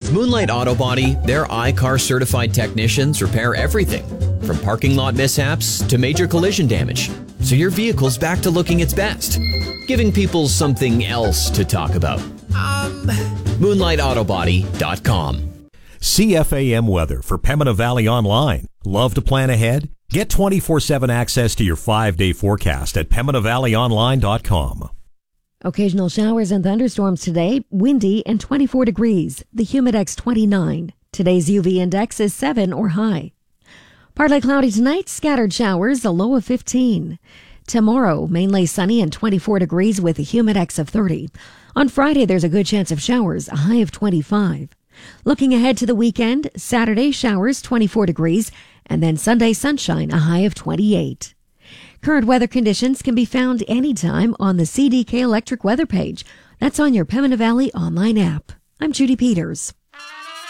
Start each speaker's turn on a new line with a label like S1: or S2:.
S1: With Moonlight Auto Body, their iCar certified technicians repair everything from parking lot mishaps to major collision damage, so your vehicle's back to looking its best, giving people something else to talk about. MoonlightAutobody.com.
S2: CFAM weather for Pembina Valley Online. Love to plan ahead? Get 24/7 access to your 5-day forecast at PembinaValleyOnline.com.
S3: Occasional showers and thunderstorms today, windy and 24 degrees. The Humidex 29. Today's UV index is 7 or high. Partly cloudy tonight, scattered showers, a low of 15. Tomorrow, mainly sunny and 24 degrees with a Humidex of 30. On Friday, there's a good chance of showers, a high of 25. Looking ahead to the weekend, Saturday showers, 24 degrees, and then Sunday sunshine, a high of 28. Current weather conditions can be found anytime on the CDK Electric weather page. That's on your Pembina Valley online app. I'm Judy Peters.